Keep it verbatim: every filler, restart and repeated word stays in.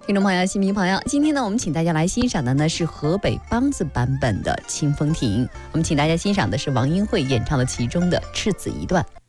听众朋友、新民朋友，今天呢，我们请大家来欣赏的呢是河北梆子版本的《清风亭》，我们请大家欣赏的是王英慧演唱的其中的赤子一段。